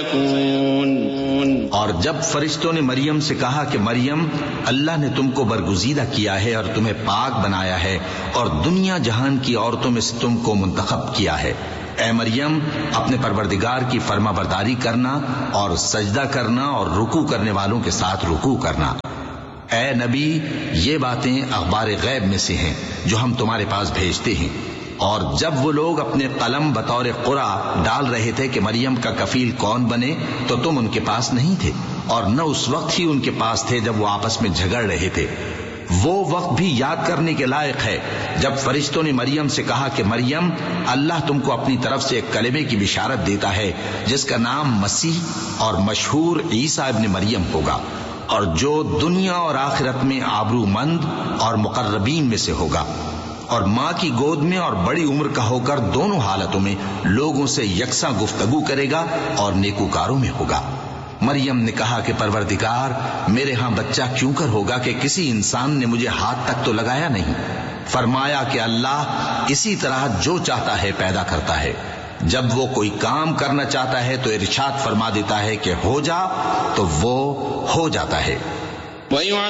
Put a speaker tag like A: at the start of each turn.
A: اور جب فرشتوں نے مریم سے کہا کہ مریم، اللہ نے تم کو برگزیدہ کیا ہے اور تمہیں پاک بنایا ہے اور دنیا جہان کی عورتوں میں سے تم کو منتخب کیا ہے، اے مریم اپنے پروردگار کی فرما برداری کرنا اور سجدہ کرنا اور رکوع کرنے والوں کے ساتھ رکوع کرنا۔ اے نبی، یہ باتیں اخبار غیب میں سے ہیں جو ہم تمہارے پاس بھیجتے ہیں۔ اور جب وہ لوگ اپنے قلم بطور قرعہ ڈال رہے تھے کہ مریم کا کفیل کون بنے تو تم ان کے پاس نہیں تھے، اور نہ اس وقت ہی ان کے پاس تھے جب وہ آپس میں جھگڑ رہے تھے۔ وہ وقت بھی یاد کرنے کے لائق ہے جب فرشتوں نے مریم سے کہا کہ مریم، اللہ تم کو اپنی طرف سے ایک کلمے کی بشارت دیتا ہے جس کا نام مسیح اور مشہور عیسیٰ ابن مریم ہوگا، اور جو دنیا اور آخرت میں آبرو مند اور مقربین میں سے ہوگا، اور ماں کی گود میں اور بڑی عمر کا ہو کر دونوں حالتوں میں لوگوں سے یکساں گفتگو کرے گا اور نیکوکاروں میں ہوگا۔ مریم نے کہا کہ پروردگار، میرے ہاں بچہ کیوں کر ہوگا کہ کسی انسان نے مجھے ہاتھ تک تو لگایا نہیں۔ فرمایا کہ اللہ اسی طرح جو چاہتا ہے پیدا کرتا ہے، جب وہ کوئی کام کرنا چاہتا ہے تو ارشاد فرما دیتا ہے کہ ہو جا، تو وہ ہو جاتا ہے۔